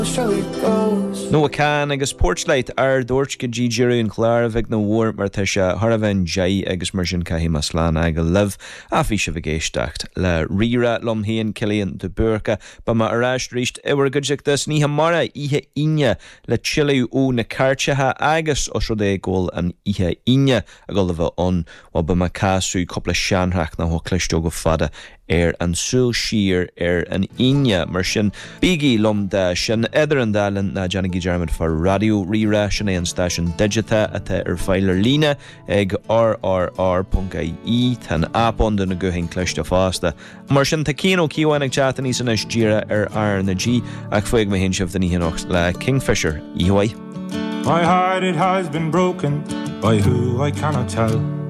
No can agus Portsleit dúirt go ddíidirú an chláir bheith na bhór mar tá se tharaibh jai agus mar sin caithí mas slán go libh a bhí se bhgéisteacht le rira lomhíon Cillian de Burca ba ma arás ríist iwar goideach dus ní mara ihe ine le chiú ó na cartethe agus os é ggóil an ihe ine a go bheith an ó ba ma casú coppla seanreaach na hoclistó go fada an súl sír an ine mar sin bígí lom de sin idir an dalan na Janigi German for radio rira sin é an station digita atá feilir lína ag rrr.ie tan apon den na guhin cliste fásta mar sin tá cían ó cíháin ag chatan ní san is díra na G ag fuig me hin sibh den íhanocht le Kingfisher íhuai. My heart it has been broken by who I cannot tell.